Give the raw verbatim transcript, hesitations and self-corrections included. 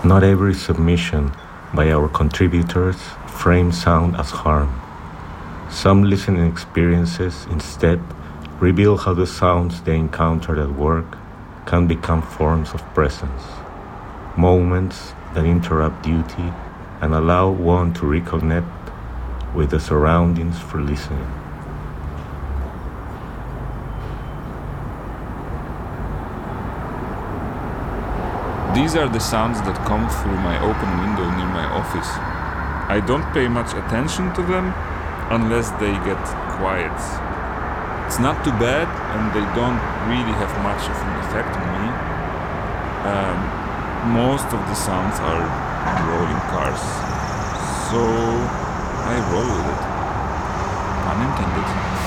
Not every submission by our contributors frames sound as harm. Some listening experiences instead reveal how the sounds they encountered at work can become forms of presence, moments that interrupt duty and allow one to reconnect with the surroundings for listening. These are the sounds that come through my open window near my office. I don't pay much attention to them unless they get quiet. It's not too bad and they don't really have much of an effect on me. Um, most of the sounds are rolling cars, so I roll with it. Pun intended.